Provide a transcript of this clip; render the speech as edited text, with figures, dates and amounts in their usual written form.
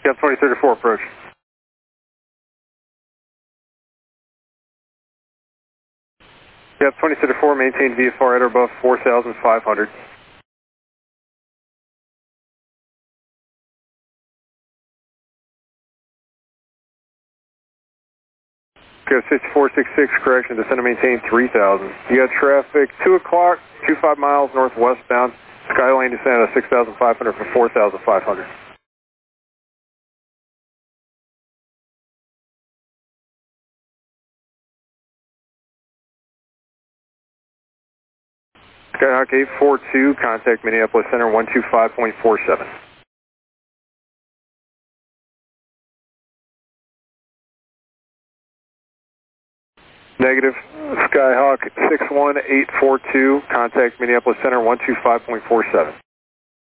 Yep, 2034 approach. Yep, 2034, maintain VFR at or above 4,500. Go 6466, correction, descend and maintain 3,000. You got traffic 2 o'clock, 25 miles northwestbound, Skylane descend at 6,500 for 4,500. Skyhawk 842, contact Minneapolis Center 125.47. Negative, Skyhawk 61842, contact Minneapolis Center 125.47.